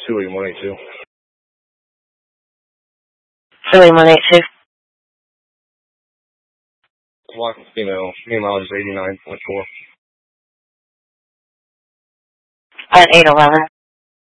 28182. 28182. Block female. Female is 89.4. At 811.